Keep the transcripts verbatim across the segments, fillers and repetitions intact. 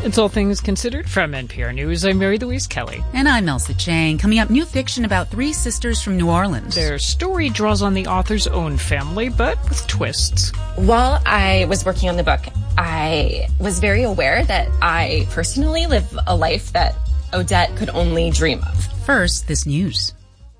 It's All Things Considered from N P R News. I'm Mary Louise Kelly. And I'm Elsa Chang. Coming up, new fiction about three sisters from New Orleans. Their story draws on the author's own family, but with twists. While I was working on the book, I was very aware that I personally live a life that Odette could only dream of. First, this news.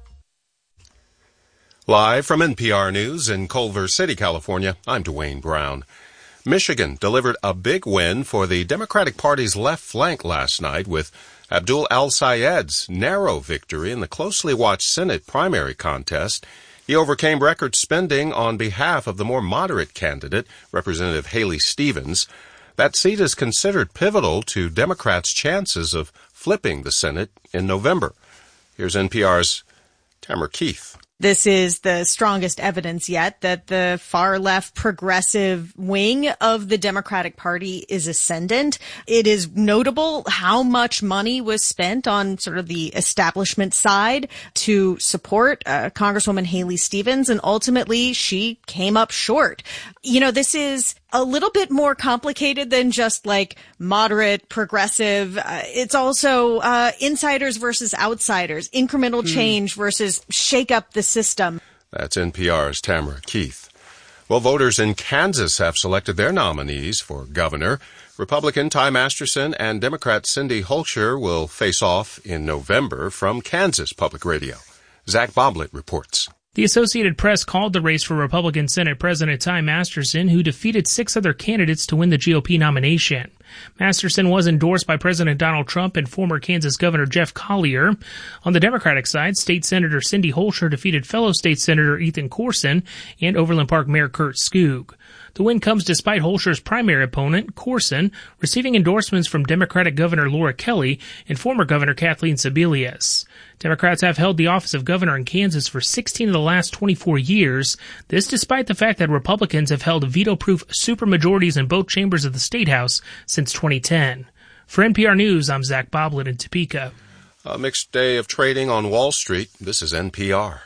Live from N P R News in Culver City, California, I'm Dwayne Brown. Michigan delivered a big win for the Democratic Party's left flank last night with Abdul El-Sayed's narrow victory in the closely watched Senate primary contest. He overcame record spending on behalf of the more moderate candidate, Representative Haley Stevens. That seat is considered pivotal to Democrats' chances of flipping the Senate in November. Here's N P R's Tamara Keith. This is the strongest evidence yet that the far-left progressive wing of the Democratic Party is ascendant. It is notable how much money was spent on sort of the establishment side to support uh, Congresswoman Haley Stevens, and ultimately she came up short. You know, this is a little bit more complicated than just like moderate, progressive. Uh, it's also uh, insiders versus outsiders, incremental hmm. change versus shake up the system. That's N P R's Tamara Keith. Well, voters in Kansas have selected their nominees for governor. Republican Ty Masterson and Democrat Cindy Holscher will face off in November. From Kansas Public Radio, Zach Boblet reports. The Associated Press called the race for Republican Senate President Ty Masterson, who defeated six other candidates to win the G O P nomination. Masterson was endorsed by President Donald Trump and former Kansas Governor Jeff Collier. On the Democratic side, State Senator Cindy Holscher defeated fellow State Senator Ethan Corson and Overland Park Mayor Kurt Skoog. The win comes despite Holscher's primary opponent, Corson, receiving endorsements from Democratic Governor Laura Kelly and former Governor Kathleen Sebelius. Democrats have held the office of governor in Kansas for sixteen of the last twenty-four years, this despite the fact that Republicans have held veto-proof supermajorities in both chambers of the State House since twenty ten. For N P R News, I'm Zach Boblet in Topeka. A mixed day of trading on Wall Street. This is N P R.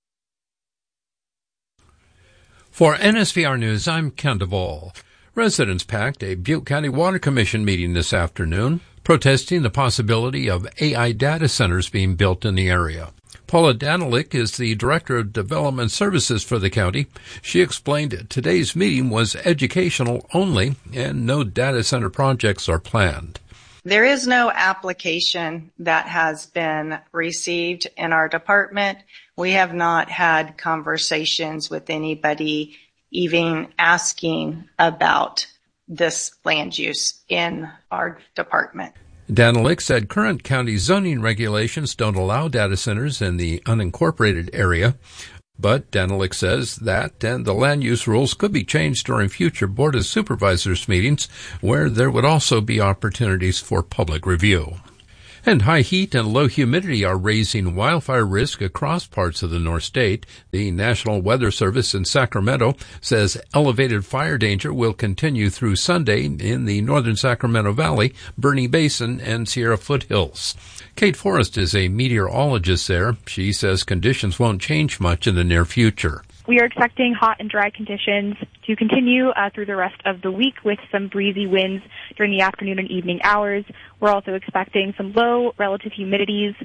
For N S V R News, I'm Ken Duvall. Residents packed a Butte County Water Commission meeting this afternoon, protesting the possibility of A I data centers being built in the area. Paula Danilick is the Director of Development Services for the county. She explained today's meeting was educational only and no data center projects are planned. There is no application that has been received in our department. We have not had conversations with anybody even asking about this land use in our department. Danilick said current county zoning regulations don't allow data centers in the unincorporated area, but Danilick says that and the land use rules could be changed during future Board of Supervisors meetings, where there would also be opportunities for public review. And high heat and low humidity are raising wildfire risk across parts of the North State. The National Weather Service in Sacramento says elevated fire danger will continue through Sunday in the northern Sacramento Valley, Bernie Basin, and Sierra Foothills. Kate Forrest is a meteorologist there. She says conditions won't change much in the near future. We are expecting hot and dry conditions to continue uh, through the rest of the week with some breezy winds during the afternoon and evening hours. We're also expecting some low relative humidities